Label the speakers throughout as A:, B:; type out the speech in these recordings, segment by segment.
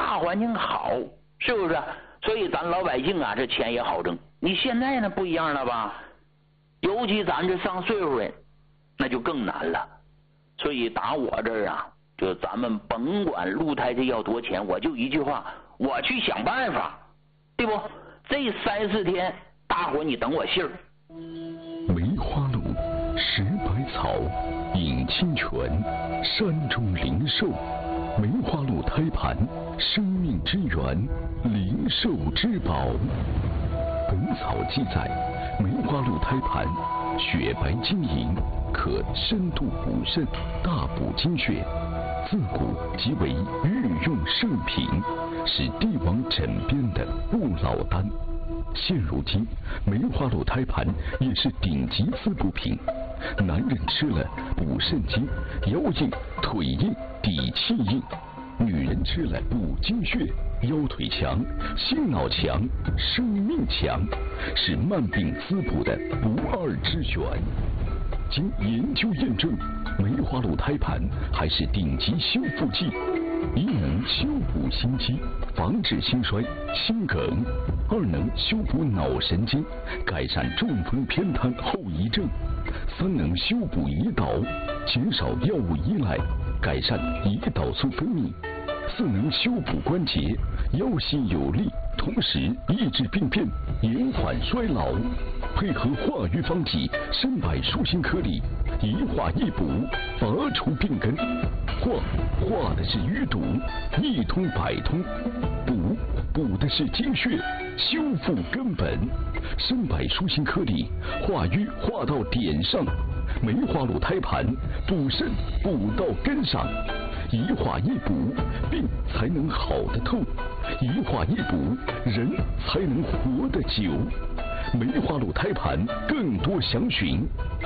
A: 大环境好，是不是？所以咱老百姓啊，这钱也好挣。你现在呢不一样了吧？尤其咱这上岁数人，那就更难了。所以打我这儿啊，就咱们甭管鹿胎这要多钱，我就一句话，我去想办法，对不？这3、4天，大伙你等我信儿。
B: 梅花鹿食百草，饮清泉，山中灵兽。梅花鹿胎盘，生命之源，灵兽之宝。本草记载，梅花鹿胎盘雪白晶莹，可深度补肾，大补精血，自古即为御用圣品，是帝王枕边的不老丹。现如今，梅花鹿胎盘也是顶级滋补品，男人吃了补肾精，腰硬、腿硬、底气硬；女人吃了补精血，腰腿强、心脑强、生命强，是慢病滋补的不二之选。经研究验证，梅花鹿胎盘还是顶级修复剂，一能修补心肌，防止心衰、心梗；二能修补脑神经，改善中风偏瘫后遗症；三能修补胰岛，减少药物依赖，改善胰岛素分泌；四能修补关节，腰细有力，同时抑制病变，延缓衰老。配合化瘀方剂参柏舒心颗粒，一化一补，拔除病根。化的是淤堵，一通百通；补的是精血，修复根本。参柏舒心颗粒，化瘀化到点上；梅花鹿胎盘，补肾补到根上。一化一补，病才能好得透；一化一补，人才能活得久。梅花鹿胎盘更多详询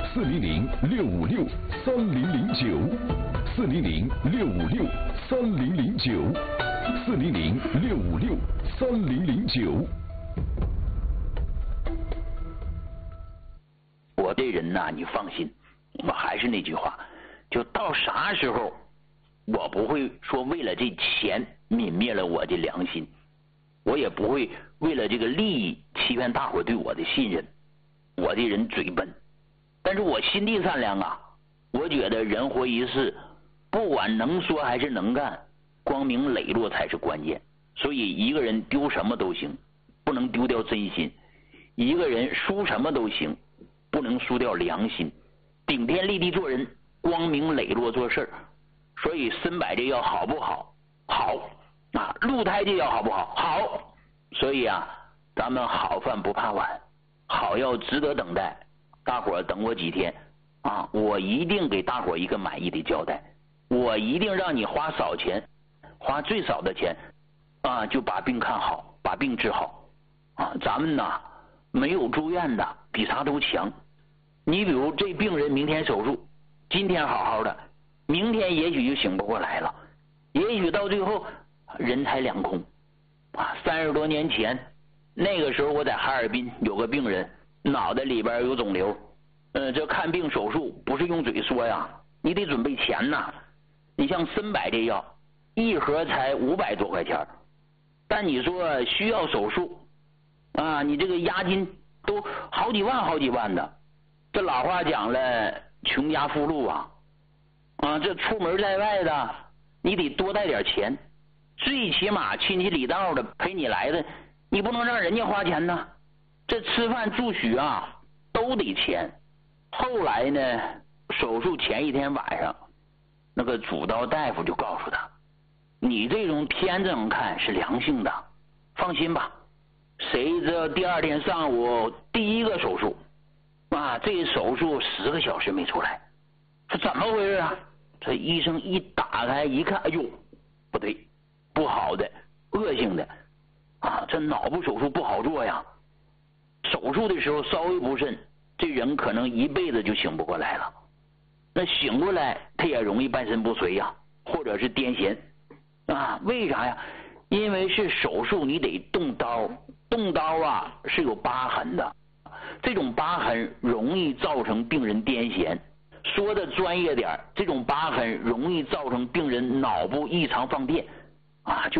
B: 400-656-3009，400-656-3009，400-656-3009。
A: 我这人呐，你放心，我还是那句话，就到啥时候，我不会说为了这钱泯灭了我的良心，我也不会为了这个利益欺骗大伙对我的信任。我这人嘴笨，但是我心地善良啊。我觉得人活一世，不管能说还是能干，光明磊落才是关键。所以一个人丢什么都行，不能丢掉真心；一个人输什么都行，不能输掉良心。顶天立地做人，光明磊落做事儿。所以参柏这药好不好？好啊。鹿胎这药好不好？好。所以啊，咱们好饭不怕晚，好药值得等待。大伙儿等我几天啊，我一定给大伙儿一个满意的交代。我一定让你花少钱，花最少的钱啊，就把病看好，把病治好啊。咱们呐，没有住院的比啥都强。你比如这病人明天手术，今天好好的，明天也许就醒不过来了，也许到最后人财两空啊。30多年前，那个时候我在哈尔滨有个病人，脑袋里边有肿瘤，这看病手术不是用嘴说呀，你得准备钱呐。你像参柏这药，一盒才500多块钱，但你说需要手术啊，你这个押金都好几万的。这老话讲了，穷家富路啊，这出门在外的，你得多带点钱，最起码亲戚里道的陪你来的，你不能让人家花钱呢。这吃饭住宿啊都得钱。后来呢，手术前一天晚上，那个主刀大夫就告诉他，你这种天这么看是良性的，放心吧。谁知道第2天上午第一个手术啊，这手术10个小时没出来。说怎么回事啊？这医生一打开一看，哎呦，不对，不好的，恶性的啊！这脑部手术不好做呀，手术的时候稍微不慎，这人可能一辈子就醒不过来了。那醒过来，他也容易半身不遂呀，或者是癫痫啊？为啥呀？因为是手术，你得动刀，动刀啊是有疤痕的，这种疤痕容易造成病人癫痫。说的专业点，这种疤痕容易造成病人脑部异常放电啊，就